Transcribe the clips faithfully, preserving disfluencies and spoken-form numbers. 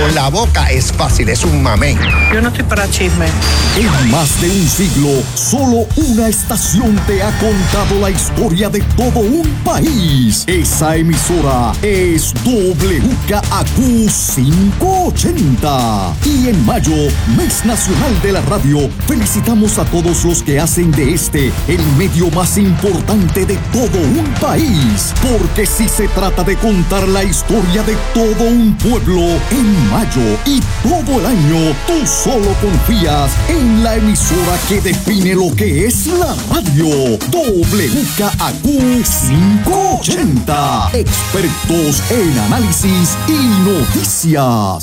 con la boca es fácil, es un mamey. Yo no estoy para chisme. En más de un siglo, solo una estación te ha contado la historia de todo un país. Esa emisora es W K A Q quinientos ochenta. Y en mayo, Mes Nacional de la Radio, felicitamos a todos los que hacen de este el medio más importante de todo un país. Porque si se trata de contar la historia de todo un pueblo, en mayo y todo el año, tú solo confías en la emisora que define lo que es la radio. W K A Q quinientos ochenta. Expertos en análisis y noticias.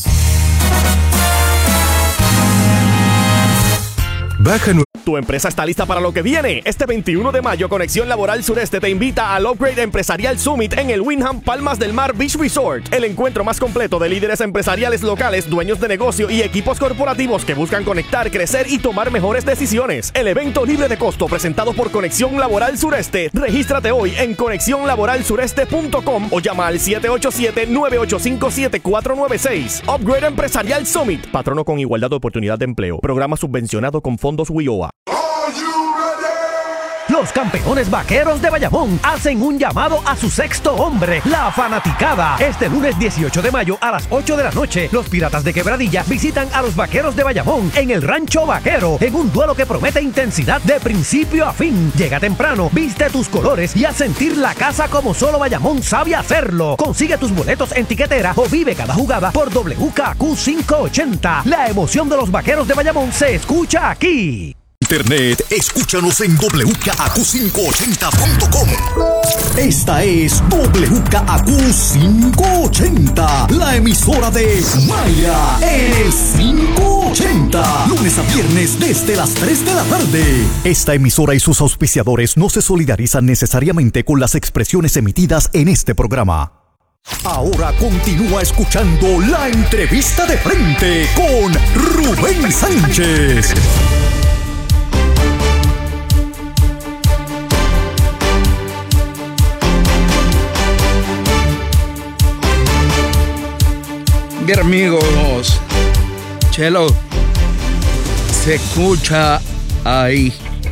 Baja nu- Tu empresa está lista para lo que viene. Este veintiuno de mayo, Conexión Laboral Sureste te invita al Upgrade Empresarial Summit en el Wyndham Palmas del Mar Beach Resort. El encuentro más completo de líderes empresariales locales, dueños de negocio y equipos corporativos que buscan conectar, crecer y tomar mejores decisiones. El evento libre de costo presentado por Conexión Laboral Sureste. Regístrate hoy en conexión laboral sureste punto com o llama al siete ocho siete, nueve ocho cinco, siete cuatro nueve seis. Upgrade Empresarial Summit. Patrono con igualdad de oportunidad de empleo. Programa subvencionado con fondos W I O A. Los campeones vaqueros de Bayamón hacen un llamado a su sexto hombre, la fanaticada. Este lunes dieciocho de mayo a las ocho de la noche, los Piratas de Quebradilla visitan a los vaqueros de Bayamón en el Rancho Vaquero, en un duelo que promete intensidad de principio a fin. Llega temprano, viste tus colores y haz sentir la casa como solo Bayamón sabe hacerlo. Consigue tus boletos en tiquetera o vive cada jugada por W K A Q quinientos ochenta. La emoción de los vaqueros de Bayamón se escucha aquí. Internet, escúchanos en W K A Q quinientos ochenta punto com. Esta es W K A Q quinientos ochenta, la emisora de Maya, el quinientos ochenta, lunes a viernes desde las tres de la tarde. Esta emisora y sus auspiciadores no se solidarizan necesariamente con las expresiones emitidas en este programa. Ahora continúa escuchando la entrevista de frente con Rubén Sánchez. Bien, amigos, Chelo, se escucha ahí.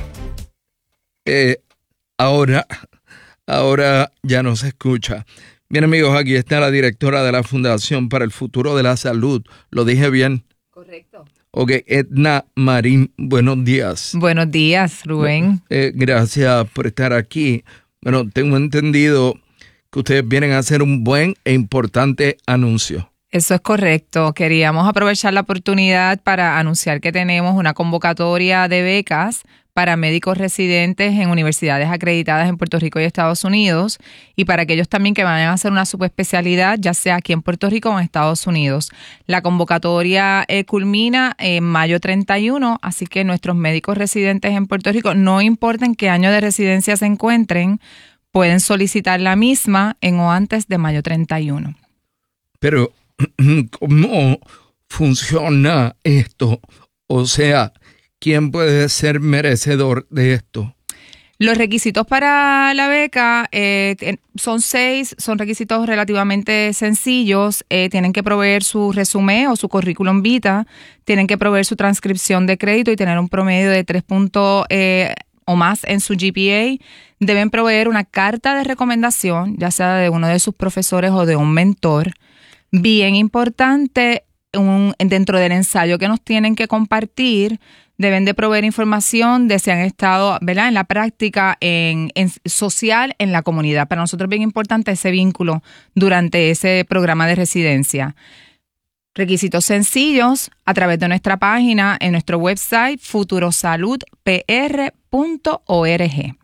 Eh, ahora, ahora ya no se escucha. Bien, amigos, aquí está la directora de la Fundación para el Futuro de la Salud. ¿Lo dije bien? Correcto. Ok, Edna Marín, buenos días. Buenos días, Rubén. Eh, gracias por estar aquí. Bueno, tengo entendido que ustedes vienen a hacer un buen e importante anuncio. Eso es correcto. Queríamos aprovechar la oportunidad para anunciar que tenemos una convocatoria de becas para médicos residentes en universidades acreditadas en Puerto Rico y Estados Unidos, y para aquellos también que vayan a hacer una subespecialidad, ya sea aquí en Puerto Rico o en Estados Unidos. La convocatoria eh, culmina en mayo treinta y uno, así que nuestros médicos residentes en Puerto Rico, no importa en qué año de residencia se encuentren, pueden solicitar la misma en o antes de mayo treinta y uno. Pero, ¿cómo funciona esto? O sea, ¿quién puede ser merecedor de esto? Los requisitos para la beca eh, son seis, son requisitos relativamente sencillos. Eh, tienen que proveer su resumen o su currículum vitae, tienen que proveer su transcripción de crédito y tener un promedio de tres puntos eh, o más en su G P A. Deben proveer una carta de recomendación, ya sea de uno de sus profesores o de un mentor. Bien importante, un, dentro del ensayo que nos tienen que compartir, deben de proveer información de si han estado, ¿verdad?, en la práctica en, en social en la comunidad. Para nosotros es bien importante ese vínculo durante ese programa de residencia. Requisitos sencillos a través de nuestra página en nuestro website futuro salud p r punto org.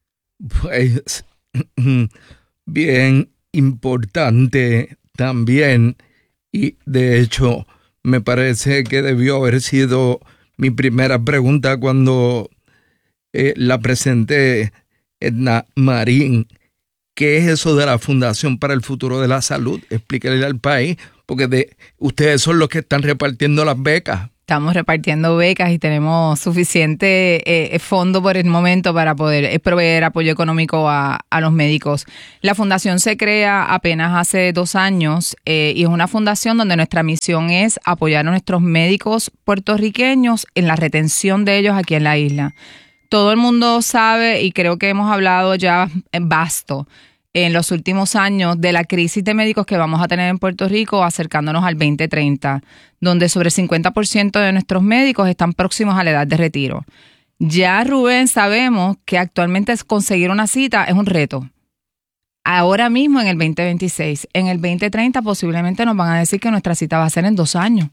Pues bien importante también, y de hecho me parece que debió haber sido mi primera pregunta cuando eh, la presenté, Edna Marín. ¿Qué es eso de la Fundación para el Futuro de la Salud? Explíquele al país, porque de, ustedes son los que están repartiendo las becas. Estamos repartiendo becas y tenemos suficiente eh, fondo por el momento para poder eh, proveer apoyo económico a, a los médicos. La fundación se crea apenas hace dos años eh, y es una fundación donde nuestra misión es apoyar a nuestros médicos puertorriqueños en la retención de ellos aquí en la isla. Todo el mundo sabe, y creo que hemos hablado ya en vasto en los últimos años, de la crisis de médicos que vamos a tener en Puerto Rico acercándonos al veinte treinta, donde sobre el cincuenta por ciento de nuestros médicos están próximos a la edad de retiro. Ya, Rubén, sabemos que actualmente conseguir una cita es un reto. Ahora mismo en el veinte veintiséis, en el veinte treinta posiblemente nos van a decir que nuestra cita va a ser en dos años.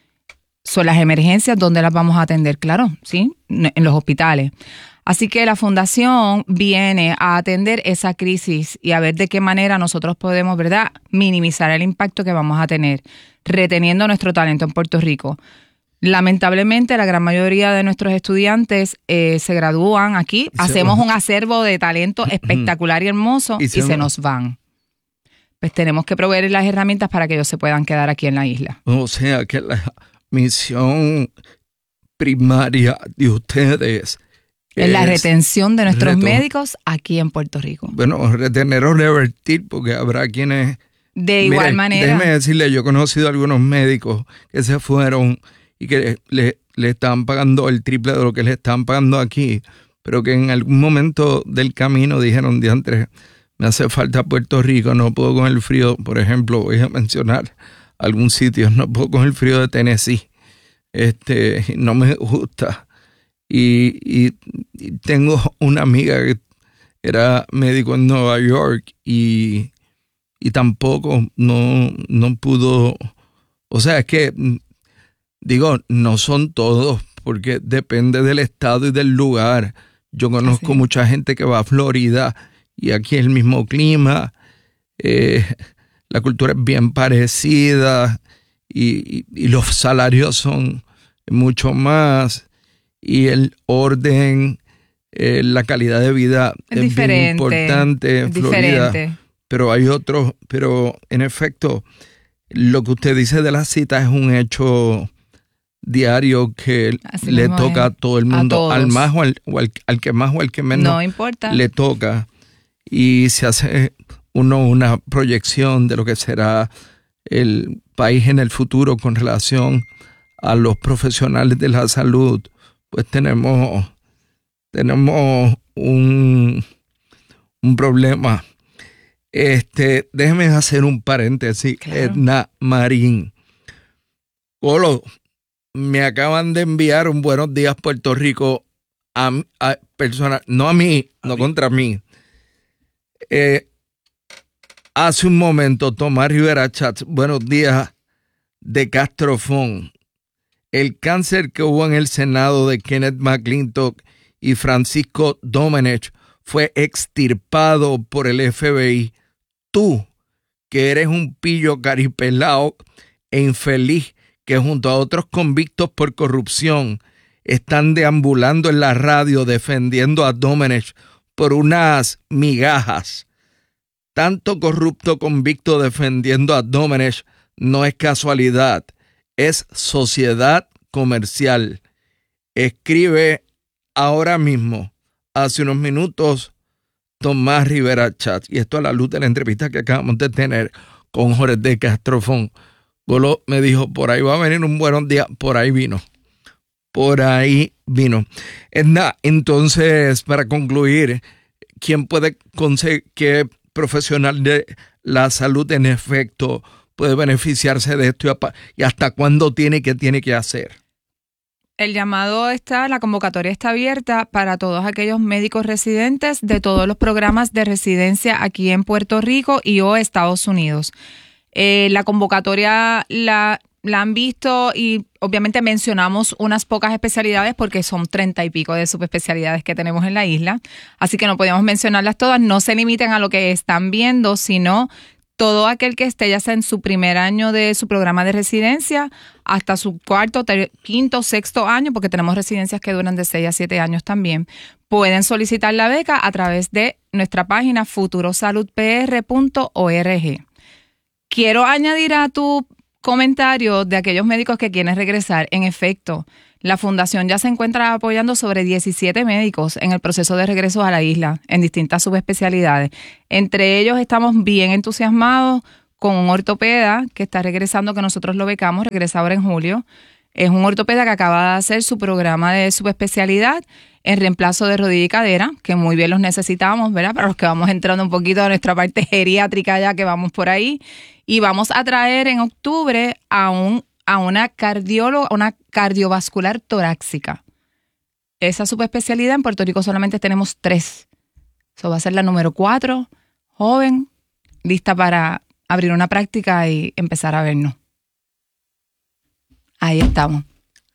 Son las emergencias, ¿dónde las vamos a atender? Claro, ¿sí? En los hospitales. Así que la fundación viene a atender esa crisis y a ver de qué manera nosotros podemos, ¿verdad?, minimizar el impacto que vamos a tener reteniendo nuestro talento en Puerto Rico. Lamentablemente, la gran mayoría de nuestros estudiantes eh, se gradúan aquí, hacemos un acervo de talento espectacular y hermoso y, se, y se nos van. Pues tenemos que proveer las herramientas para que ellos se puedan quedar aquí en la isla. O sea que la misión primaria de ustedes es la retención de nuestros reto, médicos aquí en Puerto Rico. Bueno, retener o revertir, porque habrá quienes... De igual mire, manera. Déjeme decirle, yo he conocido a algunos médicos que se fueron y que le, le están pagando el triple de lo que le están pagando aquí, pero que en algún momento del camino dijeron, diantre, me hace falta Puerto Rico, no puedo con el frío. Por ejemplo, voy a mencionar algún sitio, no puedo con el frío de Tennessee, este, no me gusta. Y, y, y tengo una amiga que era médico en Nueva York y, y tampoco no, no pudo, o sea, es que, digo, no son todos, porque depende del estado y del lugar. Yo conozco Así. mucha gente que va a Florida y aquí es el mismo clima, eh, la cultura es bien parecida y, y, y los salarios son mucho más. Y el orden, eh, la calidad de vida es, es bien importante en Florida. Diferente. Pero hay otros, pero en efecto, lo que usted dice de las citas es un hecho diario que Así le toca es. a todo el mundo, al más o al, o al, al que más o al que menos no importa. le toca. Y se hace uno una proyección de lo que será el país en el futuro con relación a los profesionales de la salud. Pues tenemos, tenemos un, un problema. Este, déjeme hacer un paréntesis. Claro. Edna Marín. Olo, me acaban de enviar un buenos días Puerto Rico a, a personas, no a mí, a no mí. contra mí. Eh, hace un momento, Tomás Rivera Chats, buenos días de Castrofón. El cáncer que hubo en el Senado de Kenneth McClintock y Francisco Domenech fue extirpado por el F B I. Tú, que eres un pillo caripelao e infeliz que junto a otros convictos por corrupción están deambulando en la radio defendiendo a Domenech por unas migajas. Tanto corrupto convicto defendiendo a Domenech no es casualidad. Es sociedad comercial. Escribe ahora mismo, hace unos minutos, Tomás Rivera Chat. Y esto a la luz de la entrevista que acabamos de tener con Jorge de Castrofón. Golo me dijo, por ahí va a venir un buen día. Por ahí vino. Por ahí vino. Entonces, para concluir, ¿quién puede conseguir, qué profesional de la salud en efecto puede beneficiarse de esto y hasta cuándo tiene que tiene que hacer? El llamado está, la convocatoria está abierta para todos aquellos médicos residentes de todos los programas de residencia aquí en Puerto Rico y o Estados Unidos. Eh, la convocatoria la, la han visto y obviamente mencionamos unas pocas especialidades porque son treinta y pico de subespecialidades que tenemos en la isla, así que no podemos mencionarlas todas. No se limiten a lo que están viendo, sino todo aquel que esté ya sea en su primer año de su programa de residencia hasta su cuarto, ter, quinto, sexto año, porque tenemos residencias que duran de seis a siete años también, pueden solicitar la beca a través de nuestra página futuro salud p r punto org. Quiero añadir a tu comentarios de aquellos médicos que quieren regresar. En efecto, la Fundación ya se encuentra apoyando sobre diecisiete médicos en el proceso de regreso a la isla, en distintas subespecialidades. Entre ellos estamos bien entusiasmados con un ortopeda que está regresando, que nosotros lo becamos, regresa ahora en julio. Es un ortopeda que acaba de hacer su programa de subespecialidad en reemplazo de rodilla y cadera, que muy bien los necesitamos, ¿verdad? Para los que vamos entrando un poquito a nuestra parte geriátrica ya que vamos por ahí. Y vamos a traer en octubre a un a una cardióloga, una cardiovascular torácica. Esa subespecialidad en Puerto Rico solamente tenemos tres. Eso va a ser la número cuatro, joven, lista para abrir una práctica y empezar a vernos. Ahí estamos.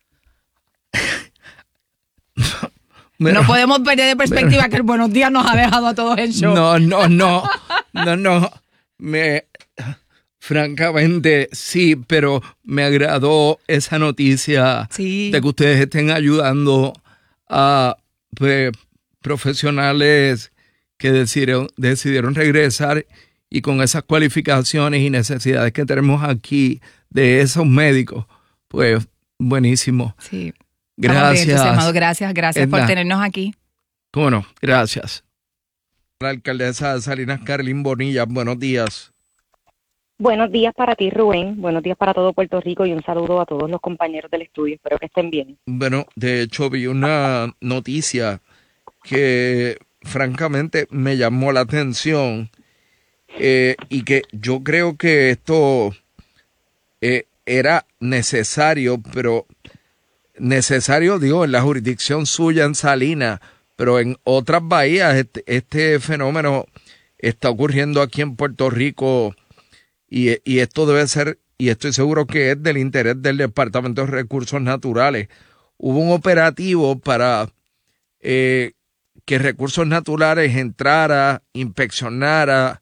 Pero, no podemos perder de perspectiva pero, que el Buenos Días nos ha dejado a todos en shock. No, no, no, no, no. Me, francamente, sí, pero me agradó esa noticia sí. de que ustedes estén ayudando a pues, profesionales que decidieron, decidieron regresar y con esas cualificaciones y necesidades que tenemos aquí de esos médicos, pues buenísimo. Sí. Gracias. Gracias, gracias Edna. por tenernos aquí. ¿Cómo no? Gracias. La alcaldesa de Salinas, Carlín Bonilla, buenos días. Buenos días para ti, Rubén. Buenos días para todo Puerto Rico y un saludo a todos los compañeros del estudio. Espero que estén bien. Bueno, de hecho vi una noticia que francamente me llamó la atención eh, y que yo creo que esto eh, era necesario, pero necesario, digo, en la jurisdicción suya en Salinas, pero en otras bahías este, este fenómeno está ocurriendo aquí en Puerto Rico y, y esto debe ser, y estoy seguro que es del interés del Departamento de Recursos Naturales. Hubo un operativo para eh, que Recursos Naturales entrara, inspeccionara,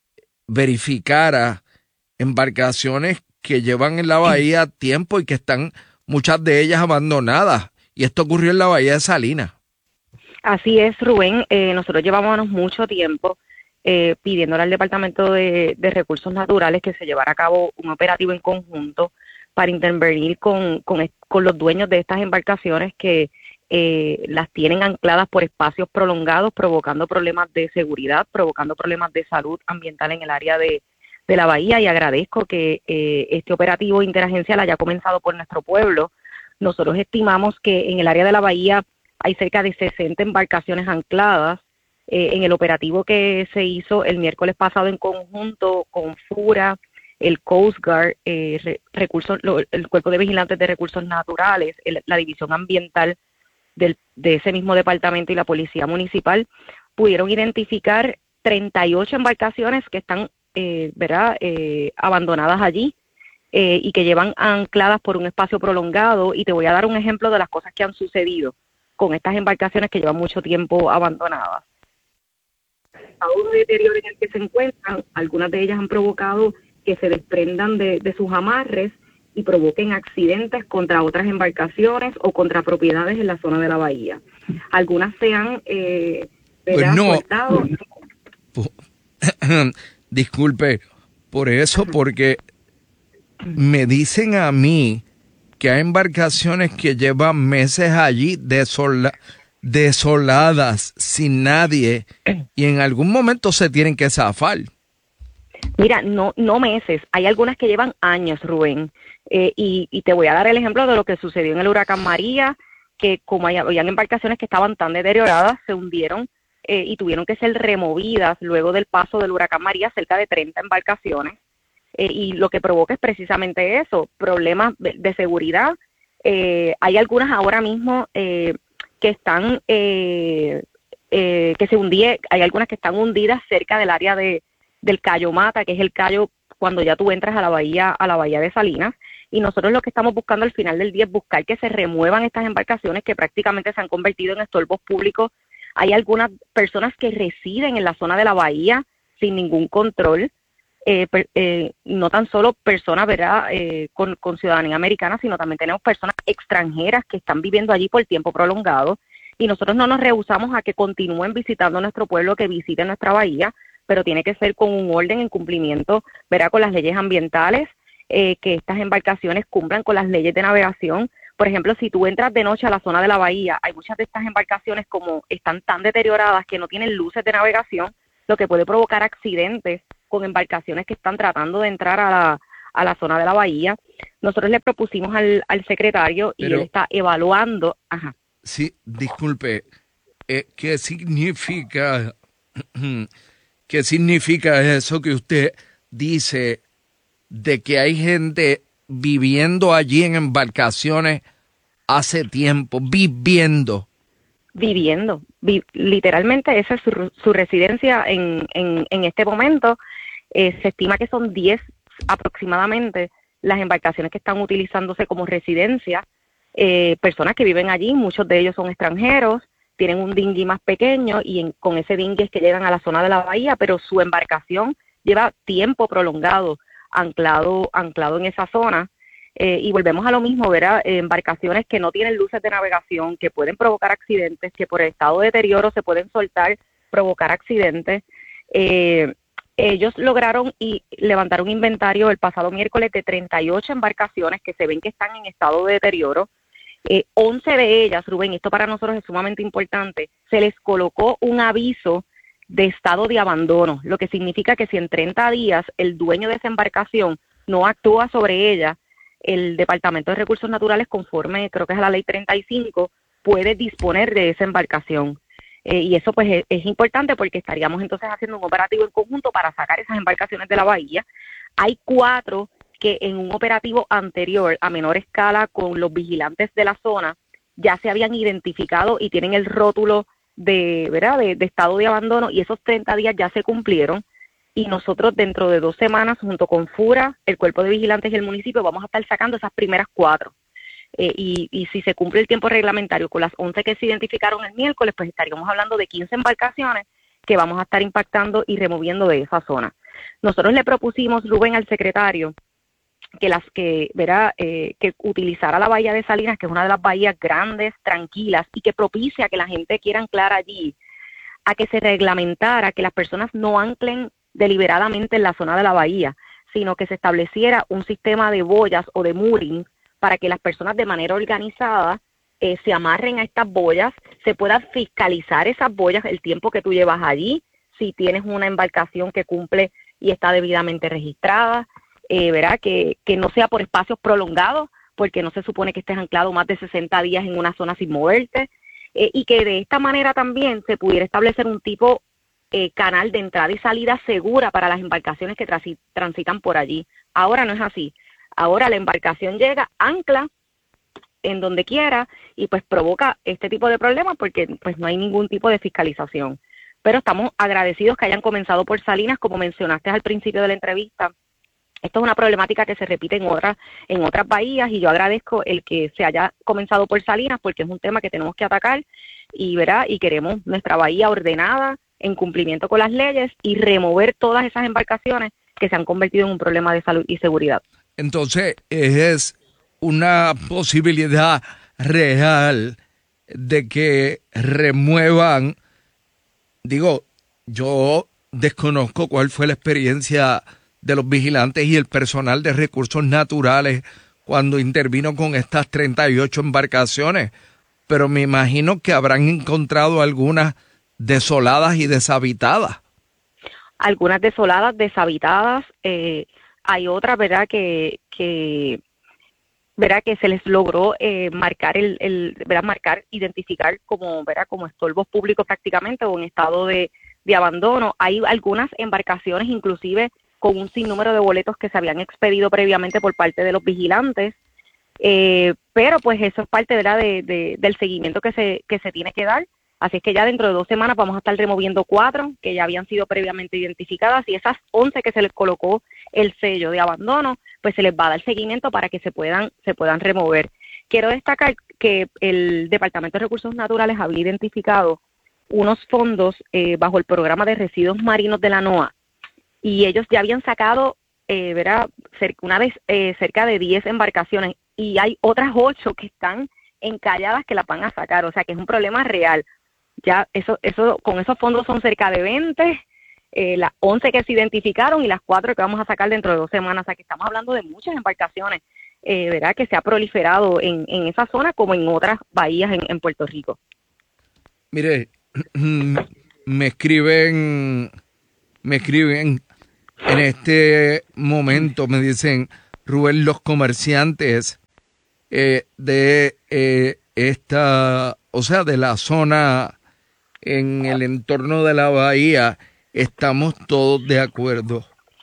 verificara embarcaciones que llevan en la bahía tiempo y que están muchas de ellas abandonadas, y esto ocurrió en la bahía de Salinas. Así es, Rubén. Eh, nosotros llevábamos mucho tiempo eh, pidiéndole al Departamento de, de Recursos Naturales que se llevara a cabo un operativo en conjunto para intervenir con, con, con los dueños de estas embarcaciones que eh, las tienen ancladas por espacios prolongados, provocando problemas de seguridad, provocando problemas de salud ambiental en el área de de la bahía, y agradezco que eh, este operativo interagencial haya comenzado por nuestro pueblo. Nosotros estimamos que en el área de la bahía hay cerca de sesenta embarcaciones ancladas. Eh, en el operativo que se hizo el miércoles pasado en conjunto con FURA, el Coast Guard, eh, re, recursos, lo, el Cuerpo de Vigilantes de Recursos Naturales, el, la División Ambiental del, de ese mismo departamento y la Policía Municipal, pudieron identificar treinta y ocho embarcaciones que están Eh, ¿verdad? Eh, abandonadas allí eh, y que llevan ancladas por un espacio prolongado, y te voy a dar un ejemplo de las cosas que han sucedido con estas embarcaciones que llevan mucho tiempo abandonadas. El estado de deterioro en el que se encuentran, algunas de ellas han provocado que se desprendan de, de sus amarres y provoquen accidentes contra otras embarcaciones o contra propiedades en la zona de la bahía. Algunas se han eh, pues no. soltado. Disculpe por eso, porque me dicen a mí que hay embarcaciones que llevan meses allí desola, desoladas, sin nadie, y en algún momento se tienen que zafar. Mira, no no meses, hay algunas que llevan años, Rubén, eh, y, y te voy a dar el ejemplo de lo que sucedió en el huracán María, que como hay, habían embarcaciones que estaban tan deterioradas, se hundieron Eh, y tuvieron que ser removidas luego del paso del huracán María, cerca de treinta embarcaciones, eh, y lo que provoca es precisamente eso, problemas de, de seguridad. Eh, hay algunas ahora mismo eh, que están, eh, eh, que se hundían, hay algunas que están hundidas cerca del área de del Cayo Mata, que es el callo cuando ya tú entras a la bahía, a la bahía de Salinas, y nosotros lo que estamos buscando al final del día es buscar que se remuevan estas embarcaciones que prácticamente se han convertido en estorbos públicos. Hay algunas personas que residen en la zona de la bahía sin ningún control, eh, per, eh, no tan solo personas, ¿verdad?, eh, con, con ciudadanía americana, sino también tenemos personas extranjeras que están viviendo allí por tiempo prolongado, y nosotros no nos rehusamos a que continúen visitando nuestro pueblo, que visiten nuestra bahía, pero tiene que ser con un orden en cumplimiento, ¿verdad?, con las leyes ambientales eh, que estas embarcaciones cumplan con las leyes de navegación. Por ejemplo, si tú entras de noche a la zona de la bahía, hay muchas de estas embarcaciones como están tan deterioradas que no tienen luces de navegación, lo que puede provocar accidentes con embarcaciones que están tratando de entrar a la, a la zona de la bahía. Nosotros le propusimos al, al secretario y Pero, él está evaluando. Ajá. Sí, disculpe, eh, ¿qué significa, qué significa eso que usted dice de que hay gente viviendo allí en embarcaciones hace tiempo, viviendo? Viviendo, vi, literalmente esa es su, su residencia en, en, en este momento. Eh, se estima que son diez aproximadamente las embarcaciones que están utilizándose como residencia, eh, personas que viven allí, muchos de ellos son extranjeros, tienen un dinghy más pequeño y en, con ese dinghy es que llegan a la zona de la bahía, pero su embarcación lleva tiempo prolongado anclado, anclado en esa zona. Eh, y volvemos a lo mismo, ¿verdad? Eh, embarcaciones que no tienen luces de navegación, que pueden provocar accidentes, que por el estado de deterioro se pueden soltar, provocar accidentes. Eh, ellos lograron y levantar un inventario el pasado miércoles de treinta y ocho embarcaciones que se ven que están en estado de deterioro. Eh, once de ellas, Rubén, esto para nosotros es sumamente importante, se les colocó un aviso de estado de abandono, lo que significa que si en treinta días el dueño de esa embarcación no actúa sobre ella, el Departamento de Recursos Naturales, conforme creo que es a la ley treinta y cinco, puede disponer de esa embarcación. Eh, y eso pues es, es importante porque estaríamos entonces haciendo un operativo en conjunto para sacar esas embarcaciones de la bahía. Hay cuatro que en un operativo anterior a menor escala con los vigilantes de la zona ya se habían identificado y tienen el rótulo de, ¿verdad? de, de estado de abandono, y esos treinta días ya se cumplieron. Y nosotros dentro de dos semanas, junto con FURA, el Cuerpo de Vigilantes y el municipio, vamos a estar sacando esas primeras cuatro. Eh, y, y si se cumple el tiempo reglamentario con las once que se identificaron el miércoles, pues estaríamos hablando de quince embarcaciones que vamos a estar impactando y removiendo de esa zona. Nosotros le propusimos, Rubén, al secretario, que las que, verá, eh, que utilizara la bahía de Salinas, que es una de las bahías grandes, tranquilas, y que propicia que la gente quiera anclar allí, a que se reglamentara que las personas no anclen deliberadamente en la zona de la bahía, sino que se estableciera un sistema de boyas o de mooring para que las personas de manera organizada eh, se amarren a estas boyas, se pueda fiscalizar esas boyas el tiempo que tú llevas allí, si tienes una embarcación que cumple y está debidamente registrada, eh, verá que, que no sea por espacios prolongados, porque no se supone que estés anclado más de sesenta días en una zona sin moverte, eh, y que de esta manera también se pudiera establecer un tipo Eh, canal de entrada y salida segura para las embarcaciones que transi- transitan por allí. Ahora no es así. Ahora la embarcación llega, ancla en donde quiera y pues provoca este tipo de problemas porque pues no hay ningún tipo de fiscalización. Pero estamos agradecidos que hayan comenzado por Salinas, como mencionaste al principio de la entrevista. Esto es una problemática que se repite en otras en otras bahías y yo agradezco el que se haya comenzado por Salinas porque es un tema que tenemos que atacar y verá y queremos nuestra bahía ordenada, en cumplimiento con las leyes y remover todas esas embarcaciones que se han convertido en un problema de salud y seguridad. Entonces, es una posibilidad real de que remuevan, digo, yo desconozco cuál fue la experiencia de los vigilantes y el personal de recursos naturales cuando intervino con estas treinta y ocho embarcaciones, pero me imagino que habrán encontrado algunas desoladas y deshabitadas. Algunas desoladas, deshabitadas, eh, hay otras, ¿verdad?, que, que, ¿verdad?, que se les logró eh, marcar, el, el, ¿verdad?, marcar, identificar como, ¿verdad?, como estorbos públicos prácticamente o en estado de, de abandono. Hay algunas embarcaciones, inclusive, con un sinnúmero de boletos que se habían expedido previamente por parte de los vigilantes, eh, pero pues eso es parte, ¿verdad?, de, de, del seguimiento que se, que se tiene que dar. Así es que ya dentro de dos semanas vamos a estar removiendo cuatro que ya habían sido previamente identificadas y esas once que se les colocó el sello de abandono, pues se les va a dar seguimiento para que se puedan se puedan remover. Quiero destacar que el Departamento de Recursos Naturales había identificado unos fondos eh, bajo el programa de residuos marinos de la NOAA y ellos ya habían sacado, eh, ¿verdad?, cerca, una vez eh, cerca de diez embarcaciones y hay otras ocho que están encalladas que las van a sacar, o sea que es un problema real. Ya eso, eso, con esos fondos son cerca de veinte eh, las once que se identificaron y las cuatro que vamos a sacar dentro de dos semanas. O sea que estamos hablando de muchas embarcaciones, eh, ¿verdad? Que se ha proliferado en, en esa zona como en otras bahías en, en Puerto Rico. Mire, me escriben, me escriben en este momento, me dicen, Rubén, los comerciantes eh, de eh, esta, o sea, de la zona en el entorno de la bahía, estamos todos de acuerdo.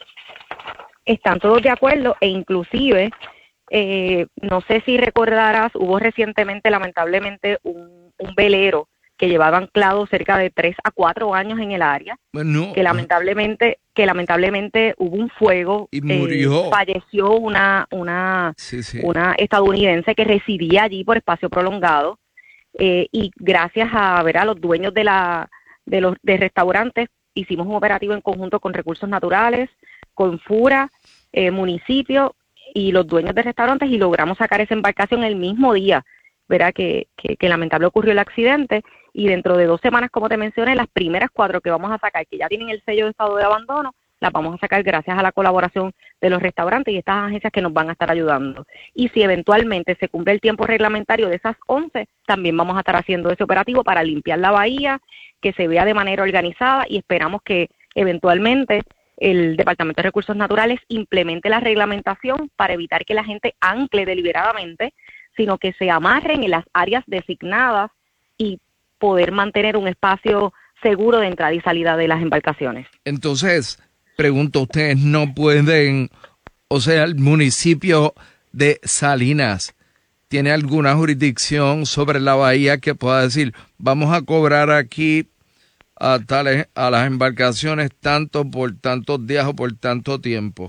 Están todos de acuerdo e inclusive, eh, no sé si recordarás, hubo recientemente lamentablemente un, un velero que llevaba anclado cerca de tres a cuatro años en el área, bueno, que lamentablemente que lamentablemente hubo un fuego y murió. Eh, falleció una una sí, sí. una estadounidense que residía allí por espacio prolongado, eh, y gracias a ver a los dueños de la de los de restaurantes hicimos un operativo en conjunto con Recursos Naturales, con FURA, eh, municipio y los dueños de restaurantes, y logramos sacar esa embarcación el mismo día, verá que, que, que lamentable ocurrió el accidente, y dentro de dos semanas, como te mencioné, las primeras cuatro que vamos a sacar, que ya tienen el sello de estado de abandono, las vamos a sacar gracias a la colaboración de los restaurantes y estas agencias que nos van a estar ayudando. Y si eventualmente se cumple el tiempo reglamentario de esas once, también vamos a estar haciendo ese operativo para limpiar la bahía, que se vea de manera organizada, y esperamos que eventualmente el Departamento de Recursos Naturales implemente la reglamentación para evitar que la gente ancle deliberadamente, sino que se amarren en las áreas designadas y poder mantener un espacio seguro de entrada y salida de las embarcaciones. Entonces, pregunto, ¿ustedes no pueden, o sea, el municipio de Salinas tiene alguna jurisdicción sobre la bahía que pueda decir, vamos a cobrar aquí a tales, a las embarcaciones tanto por tantos días o por tanto tiempo?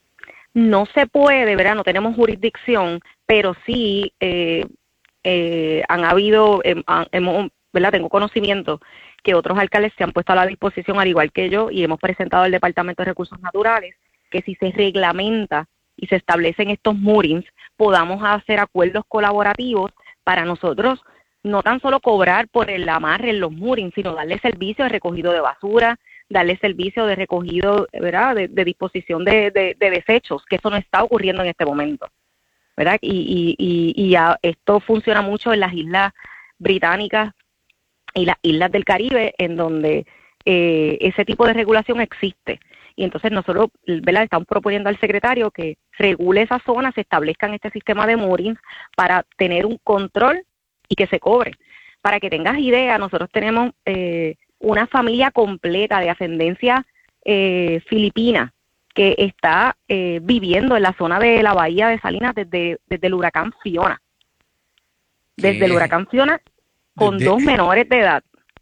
No se puede, ¿verdad? No tenemos jurisdicción, pero sí eh, eh, han habido, eh, hemos, ¿verdad? Tengo conocimiento que otros alcaldes se han puesto a la disposición, al igual que yo, y hemos presentado al Departamento de Recursos Naturales que si se reglamenta y se establecen estos moorings, podamos hacer acuerdos colaborativos para nosotros no tan solo cobrar por el amarre en los moorings, sino darle servicio de recogido de basura, darle servicio de recogido, ¿verdad?, de, de disposición de, de, de desechos, que eso no está ocurriendo en este momento, ¿verdad? Y, y, y, y ya esto funciona mucho en las islas británicas y las islas del Caribe, en donde eh, ese tipo de regulación existe. Y entonces nosotros, ¿verdad?, estamos proponiendo al secretario que regule esa zona, se establezca en este sistema de moorings para tener un control y que se cobre. Para que tengas idea, nosotros tenemos eh, una familia completa de ascendencia eh, filipina que está eh, viviendo en la zona de la bahía de Salinas desde, desde el huracán Fiona. Desde ¿Qué? el huracán Fiona, con desde... dos menores de edad.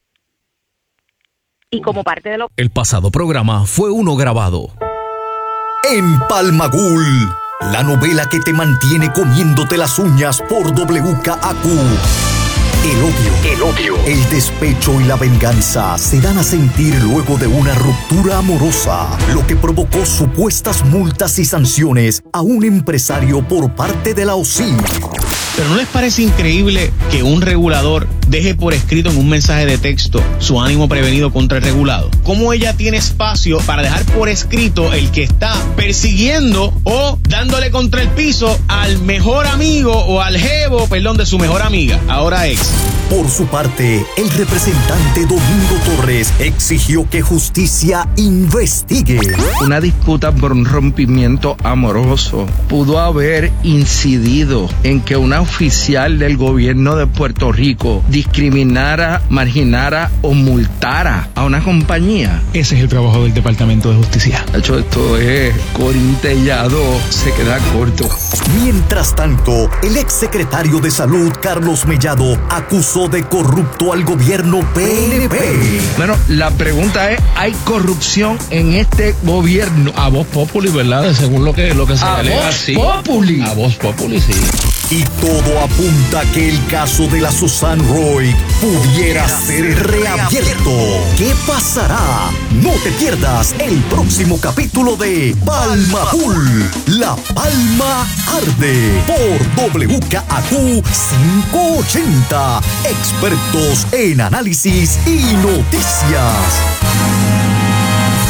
Y como parte de lo... El pasado programa fue uno grabado. En Palmagul, la novela que te mantiene comiéndote las uñas por W K A Q. El odio, el odio, el despecho y la venganza se dan a sentir luego de una ruptura amorosa, lo que provocó supuestas multas y sanciones a un empresario por parte de la O S I. ¿Pero no les parece increíble que un regulador deje por escrito en un mensaje de texto su ánimo prevenido contra el regulado? ¿Cómo ella tiene espacio para dejar por escrito el que está persiguiendo o dándole contra el piso al mejor amigo o al jevo, perdón, de su mejor amiga, ahora ex? Por su parte, el representante Domingo Torres exigió que justicia investigue. Una disputa por un rompimiento amoroso pudo haber incidido en que una oficial del gobierno de Puerto Rico discriminara, marginara o multara a una compañía. Ese es el trabajo del Departamento de Justicia. De hecho, esto es corintellado, se queda corto. Mientras tanto, el exsecretario de Salud, Carlos Mellado, acusó de corrupto al gobierno P N P. Bueno, la pregunta es, ¿hay corrupción en este gobierno? A voz populi, ¿verdad? Según lo que, lo que se alega, sí. A voz populi. A voz populi, sí. Y todo apunta a que el caso de la Susan Roy pudiera ser reabierto. ¿Qué pasará? No te pierdas el próximo capítulo de Palmagul. La Palma Arde por W K A Q quinientos ochenta. Expertos en análisis y noticias.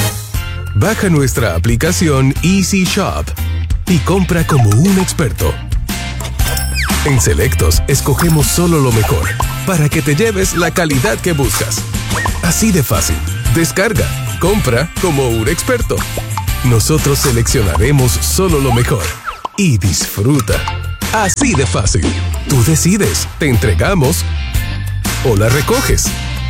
Baja nuestra aplicación Easy Shop y compra como un experto. En Selectos, escogemos solo lo mejor para que te lleves la calidad que buscas. Así de fácil. Descarga, compra como un experto. Nosotros seleccionaremos solo lo mejor y disfruta. Así de fácil. Tú decides, te entregamos o la recoges.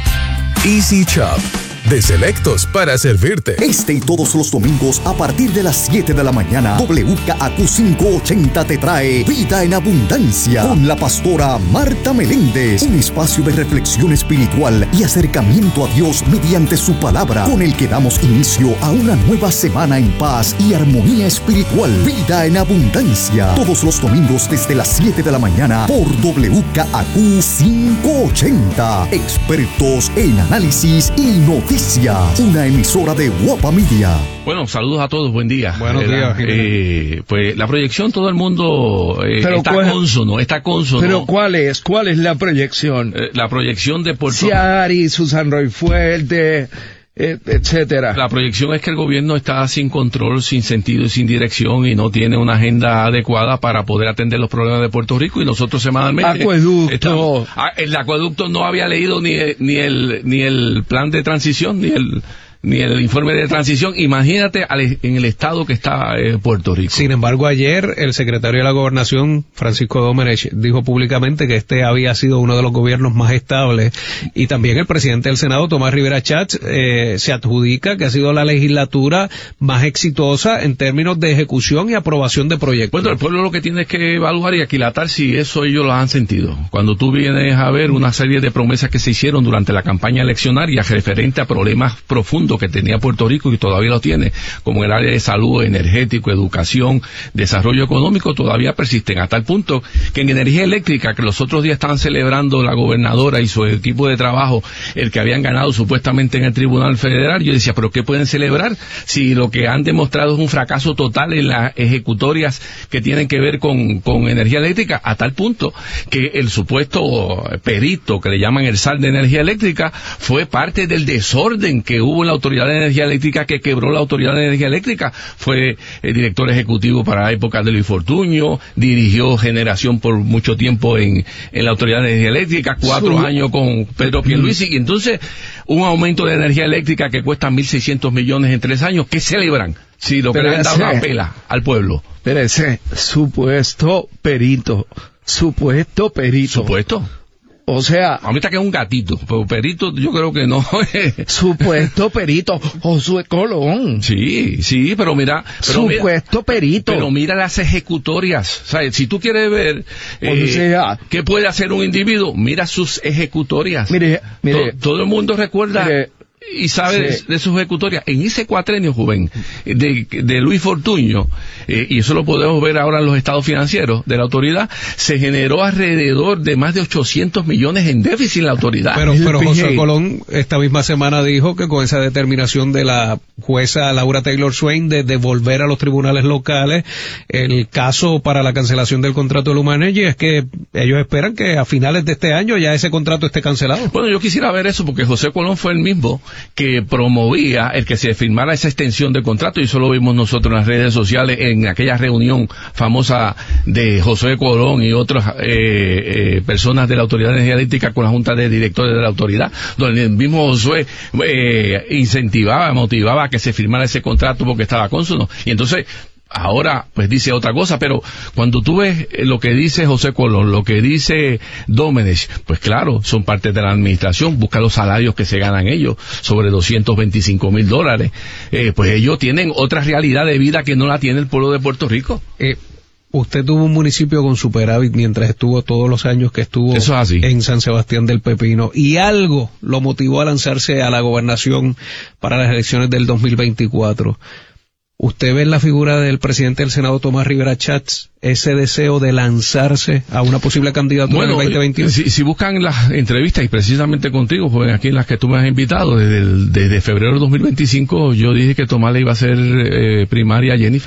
Easy Shop. De Selectos para servirte. Este y todos los domingos a partir de las siete de la mañana, W K A Q quinientos ochenta te trae Vida en Abundancia con la pastora Marta Meléndez. Un espacio de reflexión espiritual y acercamiento a Dios mediante su palabra, con el que damos inicio a una nueva semana en paz y armonía espiritual. Vida en Abundancia. Todos los domingos desde las siete de la mañana por W K A Q quinientos ochenta. Expertos en análisis y noticias. Una emisora de Guapa Media. Bueno, saludos a todos, buen día. Buenos eh, días. Eh, pues la proyección, todo el mundo eh, está cuál, cónsono, está cónsono. Pero ¿cuál es? ¿Cuál es la proyección? Eh, la proyección de Puerto Rico. Ciari, Susan Roy Fuerte, eh, etcétera. La proyección es que el gobierno está sin control, sin sentido y sin dirección y no tiene una agenda adecuada para poder atender los problemas de Puerto Rico, y nosotros semanalmente... Acueducto. Estamos, el acueducto no había leído ni, ni el ni el plan de transición, ni el... ni el informe de transición. Imagínate al, en el estado que está eh, Puerto Rico. Sin embargo, ayer el secretario de la Gobernación, Francisco Domenech, dijo públicamente que este había sido uno de los gobiernos más estables, y también el presidente del Senado, Tomás Rivera Schatz, eh, se adjudica que ha sido la legislatura más exitosa en términos de ejecución y aprobación de proyectos. Bueno, el pueblo lo que tiene es que evaluar y aquilatar si eso ellos lo han sentido. Cuando tú vienes a ver una serie de promesas que se hicieron durante la campaña eleccionaria referente a problemas profundos que tenía Puerto Rico y todavía lo tiene, como el área de salud, energético, educación, desarrollo económico, todavía persisten, a tal punto que en energía eléctrica, que los otros días estaban celebrando la gobernadora y su equipo de trabajo el que habían ganado supuestamente en el Tribunal Federal, yo decía, ¿pero qué pueden celebrar si lo que han demostrado es un fracaso total en las ejecutorias que tienen que ver con, con energía eléctrica? A tal punto que el supuesto perito, que le llaman el S A R de energía eléctrica, fue parte del desorden que hubo en la Autoridad de Energía Eléctrica, que quebró la Autoridad de Energía Eléctrica. Fue el director ejecutivo para la época de Luis Fortuño, dirigió generación por mucho tiempo en, en la Autoridad de Energía Eléctrica, cuatro sí. años con Pedro Pierluisi, y entonces un aumento de energía eléctrica que cuesta mil seiscientos millones en tres años. ¿Qué celebran? Si lo que le han dado una pela al pueblo. Pero ese supuesto perito, supuesto perito. ¿Supuesto? O sea... Ahorita que es un gatito, pero perito yo creo que no. Supuesto perito, Josué Colón. Sí, sí, pero mira... Pero supuesto mira, perito. Pero mira las ejecutorias. O sea, si tú quieres ver eh, o sea, qué puede hacer un individuo, mira sus ejecutorias. Mire, mire. To, todo el mundo recuerda... Mire, y sabe sí. de, de sus ejecutorias. En ese cuatrenio, joven, de, de Luis Fortuño, eh, y eso lo podemos ver ahora en los estados financieros de la autoridad, se generó alrededor de más de ochocientos millones en déficit en la autoridad. Pero, pero José Colón esta misma semana dijo que con esa determinación de la jueza Laura Taylor Swain de devolver a los tribunales locales el caso para la cancelación del contrato de Luma Energy, es que ellos esperan que a finales de este año ya ese contrato esté cancelado. Bueno, yo quisiera ver eso, porque José Colón fue el mismo que promovía el que se firmara esa extensión de contrato, y eso lo vimos nosotros en las redes sociales en aquella reunión famosa de José Colón y otras eh, eh, personas de la Autoridad de Energía Eléctrica con la Junta de Directores de la Autoridad, donde el mismo Josué eh, incentivaba, motivaba a que se firmara ese contrato porque estaba cónsono. Y entonces ahora pues dice otra cosa, pero cuando tú ves lo que dice José Colón, lo que dice Domenech, pues claro, son parte de la administración, busca los salarios que se ganan ellos, sobre doscientos veinticinco mil dólares, eh, pues ellos tienen otra realidad de vida que no la tiene el pueblo de Puerto Rico. Eh, usted tuvo un municipio con superávit mientras estuvo todos los años que estuvo Eso es así. en San Sebastián del Pepino, y algo lo motivó a lanzarse a la gobernación para las elecciones del dos mil veinticuatro. ¿Usted ve en la figura del presidente del Senado, Tomás Rivera Schatz, ese deseo de lanzarse a una posible candidatura bueno, en el veinte veintiuno? Si, si buscan las entrevistas, y precisamente contigo, pues aquí en las que tú me has invitado, desde, el, desde febrero de dos mil veinticinco, yo dije que Tomás le iba a hacer eh, primaria a Jennifer.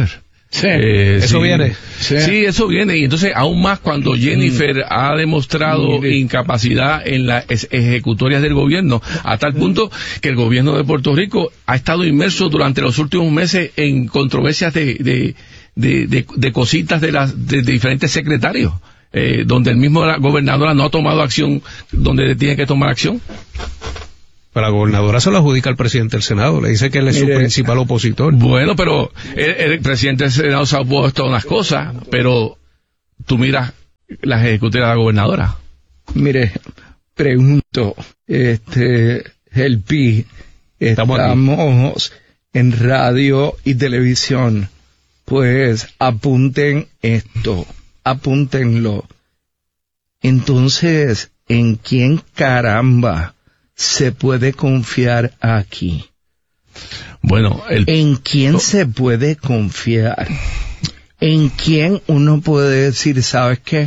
Sí, eh, eso sí, viene. Sí. sí, eso viene. Y entonces, aún más cuando Jennifer mm. ha demostrado mm. incapacidad en las ejecutorias del gobierno, a tal punto que el gobierno de Puerto Rico ha estado inmerso durante los últimos meses en controversias de, de, de, de, de cositas de, las, de, de diferentes secretarios, eh, donde el mismo la gobernadora no ha tomado acción donde tiene que tomar acción. Pero la gobernadora se lo adjudica al presidente del Senado, le dice que él es Mire, su principal opositor. Bueno, pero el, el presidente del Senado se ha opuesto a unas cosas, pero tú miras las ejecutivas de la gobernadora. Mire, pregunto, este, el P I, estamos, estamos en radio y televisión, pues apunten esto, apúntenlo. Entonces, ¿en quién caramba se puede confiar aquí? Bueno, el... ¿en quién oh. se puede confiar? ¿En quién uno puede decir, sabes qué?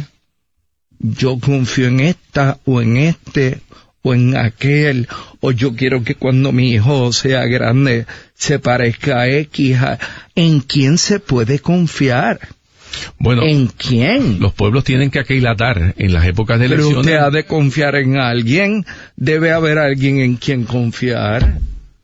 Yo confío en esta o en este o en aquel, o yo quiero que cuando mi hijo sea grande se parezca a X. ¿En quién se puede confiar? Bueno, ¿en quién? Los pueblos tienen que aquilatar en las épocas de elecciones. Pero usted ha de confiar en alguien. Debe haber alguien en quien confiar.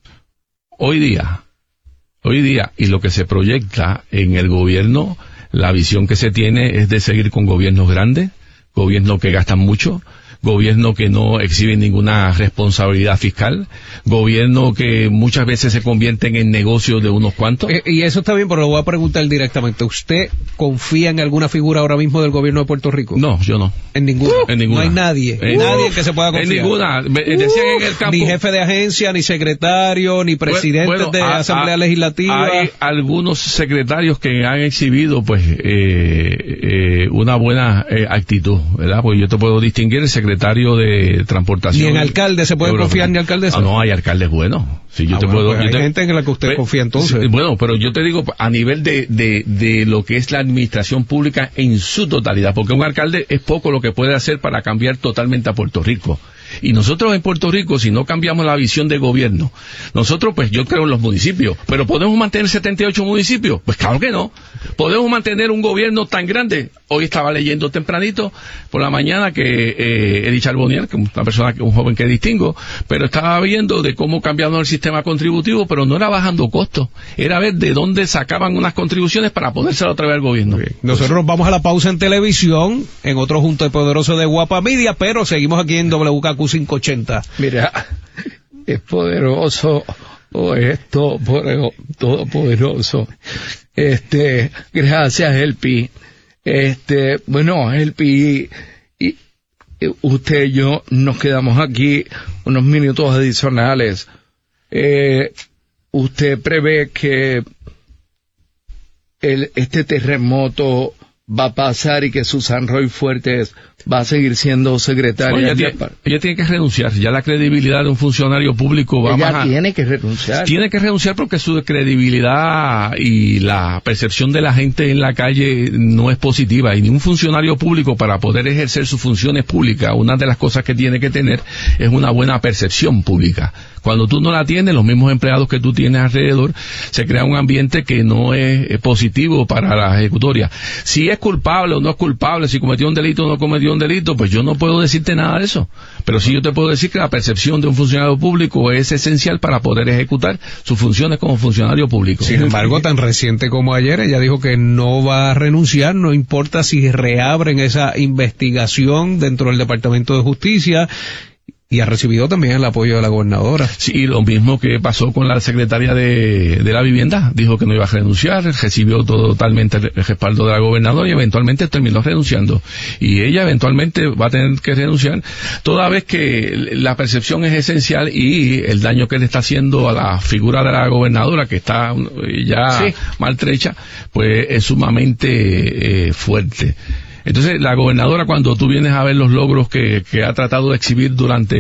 Hoy día, hoy día, y lo que se proyecta en el gobierno, la visión que se tiene es de seguir con gobiernos grandes, gobiernos que gastan mucho, gobierno que no exhibe ninguna responsabilidad fiscal, gobierno que muchas veces se convierten en negocios de unos cuantos. Eh, y eso está bien, pero lo voy a preguntar directamente. ¿Usted confía en alguna figura ahora mismo del gobierno de Puerto Rico? No, yo no. ¿En ninguna? Uh, en ninguna. No hay nadie, en, nadie que se pueda confiar. En ninguna. Uh, Decían en el campo. Ni jefe de agencia, ni secretario, ni presidente bueno, de a, Asamblea a, Legislativa. Hay algunos secretarios que han exhibido, pues, eh, eh, una buena eh, actitud, ¿verdad? Porque yo te puedo distinguir el secretario secretario de Transportación. Ni en alcalde se puede Europa. Confiar, ni alcaldesa. Ah, no, hay alcaldes buenos. Sí, yo ah, te bueno, puedo, pues yo hay te, gente en la que usted pe, confía entonces. Sí, bueno, pero yo te digo, a nivel de, de, de lo que es la administración pública en su totalidad, porque un alcalde es poco lo que puede hacer para cambiar totalmente a Puerto Rico. Y nosotros en Puerto Rico, si no cambiamos la visión de gobierno, nosotros, pues yo creo en los municipios, pero ¿podemos mantener setenta y ocho municipios? Pues claro que no. ¿Podemos mantener un gobierno tan grande? Hoy estaba leyendo tempranito por la mañana que eh, Eddie Charbonnier, que es una persona, un joven que distingo, pero estaba viendo de cómo cambiamos el sistema contributivo, pero no era bajando costos, era ver de dónde sacaban unas contribuciones para podérselo otra vez al gobierno. Okay. Nosotros vamos a la pausa en televisión, en otro junto de poderoso de Guapa Media, pero seguimos aquí en W K Q quinientos ochenta. Mira, es poderoso o es todo, todopoderoso. Este, gracias, Elpi. Este, bueno, Elpi, y, y usted y yo nos quedamos aquí unos minutos adicionales. Eh, ¿Usted prevé que el, este terremoto va a pasar y que Susan Roy Fuertes va a seguir siendo secretaria? No, ella, tiene, ella tiene que renunciar. Ya la credibilidad de un funcionario público va ella más a... tiene que renunciar. Tiene que renunciar porque su credibilidad y la percepción de la gente en la calle no es positiva. Y ni un funcionario público, para poder ejercer sus funciones públicas, una de las cosas que tiene que tener es una buena percepción pública. Cuando tú no la tienes, los mismos empleados que tú tienes alrededor, se crea un ambiente que no es positivo para la ejecutoria. Si es culpable o no es culpable, si cometió un delito o no cometió un delito, pues yo no puedo decirte nada de eso. Pero sí yo te puedo decir que la percepción de un funcionario público es esencial para poder ejecutar sus funciones como funcionario público. Sin embargo, tan reciente como ayer, ella dijo que no va a renunciar, no importa si reabren esa investigación dentro del Departamento de Justicia. Y ha recibido también el apoyo de la gobernadora. Sí, lo mismo que pasó con la secretaria de, de la vivienda. Dijo que no iba a renunciar, recibió totalmente el respaldo de la gobernadora y eventualmente terminó renunciando. Y ella eventualmente va a tener que renunciar, toda vez que la percepción es esencial y el daño que le está haciendo a la figura de la gobernadora, que está ya sí. maltrecha, pues es sumamente eh, fuerte. Entonces, la gobernadora, cuando tú vienes a ver los logros que, que ha tratado de exhibir durante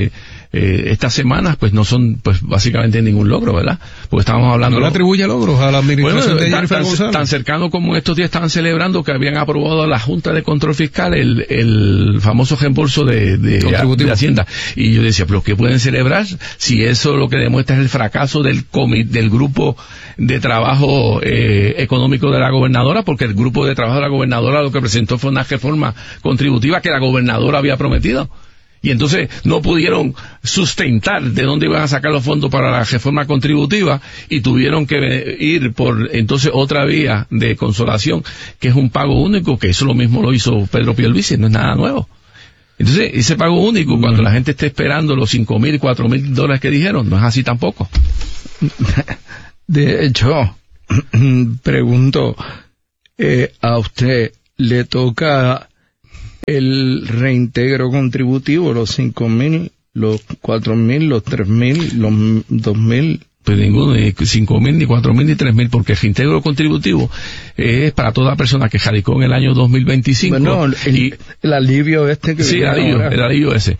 eh, estas semanas pues no son pues básicamente ningún logro, ¿verdad? Porque estábamos hablando... ¿No le atribuye logros a la administración bueno, de tan, Jennifer tan, González? Tan cercano como estos días estaban celebrando que habían aprobado la Junta de Control Fiscal el, el famoso reembolso de, de, de Hacienda. Y yo decía, ¿pero qué pueden celebrar si eso lo que demuestra es el fracaso del comi, del grupo de trabajo eh, económico de la gobernadora? Porque el grupo de trabajo de la gobernadora lo que presentó fue una reforma contributiva que la gobernadora había prometido. Y entonces no pudieron sustentar de dónde iban a sacar los fondos para la reforma contributiva y tuvieron que ir por entonces otra vía de consolación, que es un pago único, que eso lo mismo lo hizo Pedro Pierluisi, no es nada nuevo. Entonces, ese pago único, cuando la gente esté esperando los cinco mil, cuatro mil dólares que dijeron, no es así tampoco. De hecho, pregunto, eh, a usted le toca el reintegro contributivo, los cinco mil, los cuatro mil, los tres mil, los dos mil. Pues ninguno, ni cinco mil, ni cuatro mil, ni tres mil, porque el reintegro contributivo es para toda persona que radicó en el año dos mil veinticinco. Bueno, el, y, el alivio este que... Sí, el alivio, el alivio ese.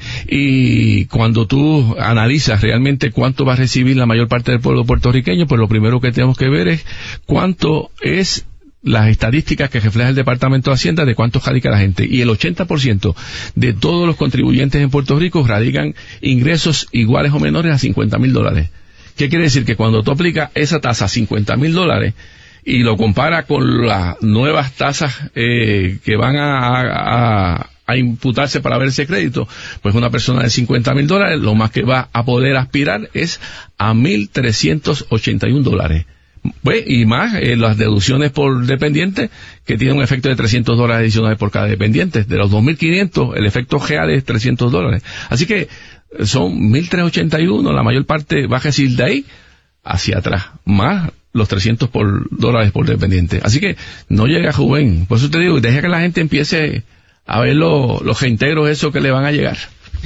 Y cuando tú analizas realmente cuánto va a recibir la mayor parte del pueblo puertorriqueño, pues lo primero que tenemos que ver es cuánto es las estadísticas que refleja el Departamento de Hacienda de cuánto radica la gente. Y el ochenta por ciento de todos los contribuyentes en Puerto Rico radican ingresos iguales o menores a cincuenta mil dólares. ¿Qué quiere decir? Que cuando tú aplicas esa tasa a cincuenta mil dólares y lo comparas con las nuevas tasas eh, que van a, a, a imputarse para ver ese crédito, pues una persona de cincuenta mil dólares lo más que va a poder aspirar es a mil trescientos ochenta y un dólares. Pues, y más eh, las deducciones por dependiente, que tiene un efecto de trescientos dólares adicionales por cada dependiente. De los dos mil quinientos, el efecto real es trescientos dólares. Así que son mil trescientos ochenta y uno, la mayor parte va a recibir de ahí hacia atrás, más los trescientos por dólares por dependiente. Así que no llega Rubén. Por eso te digo, deja que la gente empiece a ver lo, los reintegros esos que le van a llegar.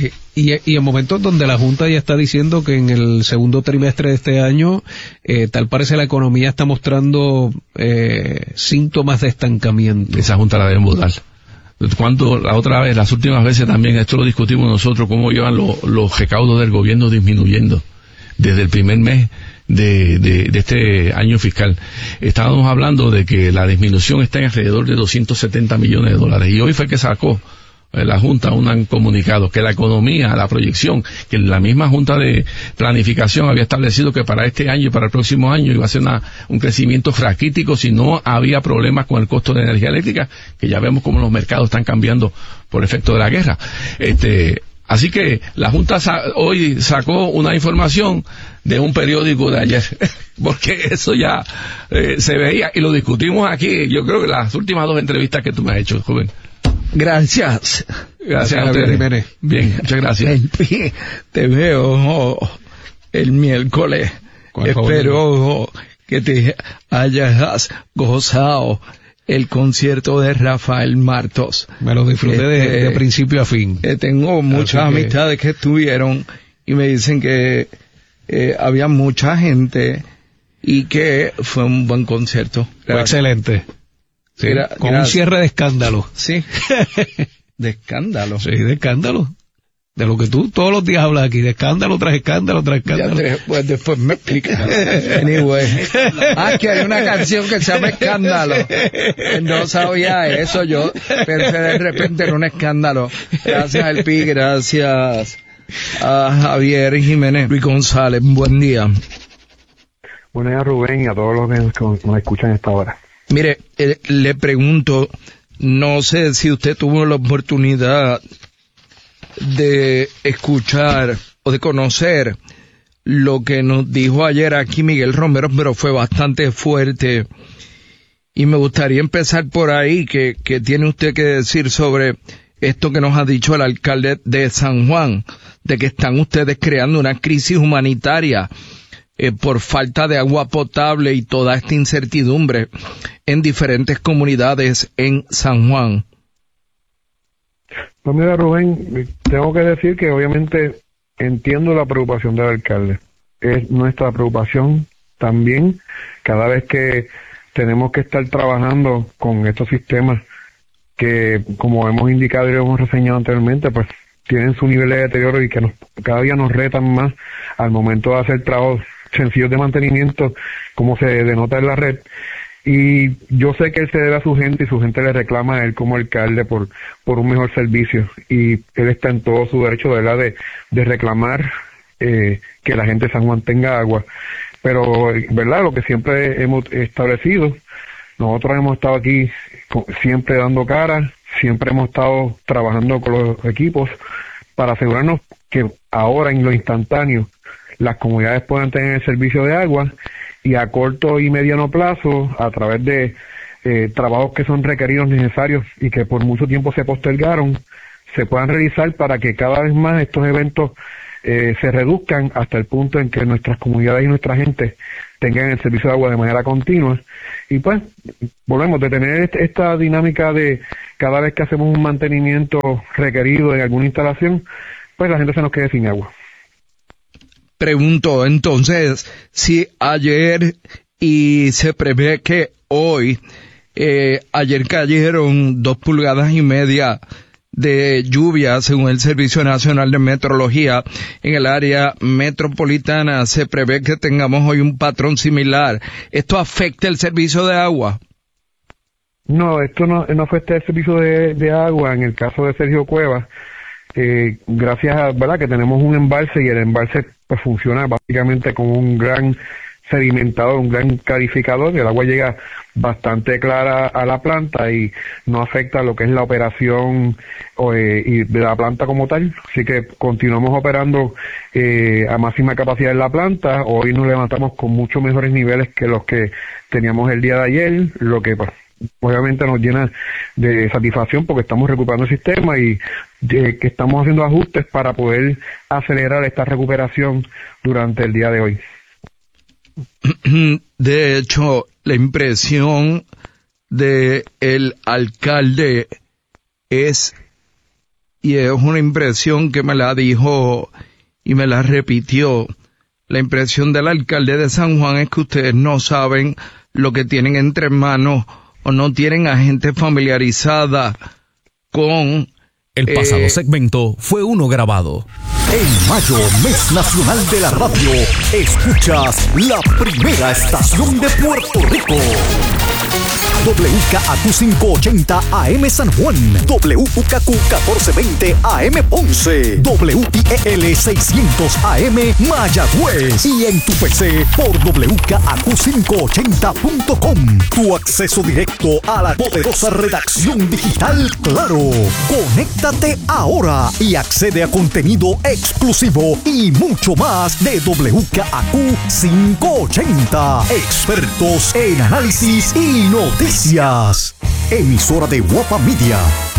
Y, y en momentos donde la Junta ya está diciendo que en el segundo trimestre de este año, eh, tal parece la economía está mostrando eh, síntomas de estancamiento. Esa Junta la deben votar. Cuando la otra vez, las últimas veces también, esto lo discutimos nosotros, cómo llevan lo, los recaudos del gobierno disminuyendo desde el primer mes de, de, de este año fiscal. Estábamos hablando de que la disminución está en alrededor de doscientos setenta millones de dólares y hoy fue que sacó la Junta un comunicado que la economía, la proyección, que la misma Junta de Planificación había establecido que para este año y para el próximo año iba a ser una, un crecimiento raquítico si no había problemas con el costo de energía eléctrica, que ya vemos cómo los mercados están cambiando por efecto de la guerra. Este, así que la Junta sa- hoy sacó una información de un periódico de ayer, porque eso ya eh, se veía y lo discutimos aquí, yo creo que las últimas dos entrevistas que tú me has hecho, joven. Gracias. Gracias a ustedes. Bien, muchas gracias. Te veo el miércoles. Espero que te hayas gozado el concierto de Rafael Martos. Me lo disfruté de, eh, de principio a fin. Eh, tengo muchas Así amistades que... que estuvieron y me dicen que eh, había mucha gente y que fue un buen concierto. Fue excelente. Sí, Gra- con gracias. Un cierre de escándalo. Sí. De escándalo. Sí, de escándalo. De lo que tú todos los días hablas aquí, de escándalo tras escándalo tras escándalo. Ya te, pues después me explicas. Anyway. Ah, que hay una canción que se llama Escándalo. No sabía eso yo. Pensé de repente en un escándalo. Gracias al Pi, gracias a Javier Jiménez. Luis González, buen día. Buenos días, Rubén, y a todos los que nos escuchan a esta hora. Mire, eh, le pregunto, no sé si usted tuvo la oportunidad de escuchar o de conocer lo que nos dijo ayer aquí Miguel Romero, pero fue bastante fuerte. Y me gustaría empezar por ahí, que, que tiene usted que decir sobre esto que nos ha dicho el alcalde de San Juan, de que están ustedes creando una crisis humanitaria Eh, por falta de agua potable y toda esta incertidumbre en diferentes comunidades en San Juan. Pues mira, Rubén, tengo que decir que obviamente entiendo la preocupación del alcalde. Es nuestra preocupación también cada vez que tenemos que estar trabajando con estos sistemas que, como hemos indicado y hemos reseñado anteriormente, pues tienen su nivel de deterioro y que nos, cada día nos retan más al momento de hacer trabajos sencillos de mantenimiento, como se denota en la red. Y yo sé que él se debe a su gente y su gente le reclama a él como alcalde por por un mejor servicio, y él está en todo su derecho, ¿verdad?, de, de reclamar eh, que la gente de San Juan tenga agua. Pero, ¿verdad?, lo que siempre hemos establecido, nosotros hemos estado aquí siempre dando cara, siempre hemos estado trabajando con los equipos para asegurarnos que ahora en lo instantáneo las comunidades puedan tener el servicio de agua, y a corto y mediano plazo, a través de eh, trabajos que son requeridos, necesarios y que por mucho tiempo se postergaron, se puedan realizar para que cada vez más estos eventos eh, se reduzcan hasta el punto en que nuestras comunidades y nuestra gente tengan el servicio de agua de manera continua. Y pues volvemos de tener este, esta dinámica de cada vez que hacemos un mantenimiento requerido en alguna instalación, pues la gente se nos quede sin agua. Pregunto entonces si ayer y se prevé que hoy, eh, ayer cayeron dos pulgadas y media de lluvia según el Servicio Nacional de Meteorología en el área metropolitana. Se prevé que tengamos hoy un patrón similar. ¿Esto afecta el servicio de agua? No, esto no, no afecta el servicio de, de agua. En el caso de Sergio Cuevas, eh, gracias a, ¿verdad?, que tenemos un embalse, y el embalse pues funciona básicamente como un gran sedimentador, un gran clarificador, y el agua llega bastante clara a la planta y no afecta lo que es la operación eh, y de la planta como tal. Así que continuamos operando eh, a máxima capacidad en la planta. Hoy nos levantamos con muchos mejores niveles que los que teníamos el día de ayer, lo que pues, obviamente nos llena de satisfacción porque estamos recuperando el sistema y de, que estamos haciendo ajustes para poder acelerar esta recuperación durante el día de hoy. De hecho, la impresión de el alcalde es, y es una impresión que me la dijo y me la repitió, la impresión del alcalde de San Juan es que ustedes no saben lo que tienen entre manos o no tienen a gente familiarizada con... El pasado eh, segmento fue uno grabado. En mayo, mes nacional de la radio, escuchas la primera estación de Puerto Rico. W K A Q quinientos ochenta A M San Juan, W K Q catorce veinte A M Ponce, W I E L seiscientos A M Mayagüez, y en tu P C por W K A Q quinientos ochenta punto com. Tu acceso directo a la poderosa redacción digital Claro. Conéctate ahora y accede a contenido exclusivo y mucho más de W K A Q quinientos ochenta. Expertos en análisis y noticias. Emisora de Guapa Media.